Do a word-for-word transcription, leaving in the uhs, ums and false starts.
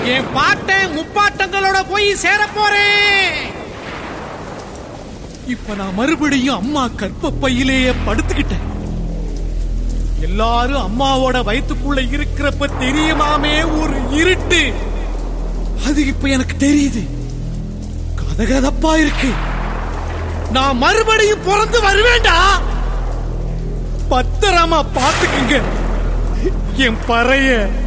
என் பாட்டன் முப்பாட்டங்களோட போய் சேர போறேன். இப்ப நான் மறுபடியும் அம்மா கற்பப்பையிலேயே படுத்துக்கிட்டேன். எல்லாரும் அம்மாவோட வயிற்றுக்குள்ள இருக்கிறப்ப தெரியுமாமே ஒரு இருட்டு, அது இப்ப எனக்கு தெரியுது. கதகதப்பா இருக்கு. நான் மறுபடியும் பிறந்து வருவேண்டா. பத்திரமா பாத்துக்குங்க என் பறைய.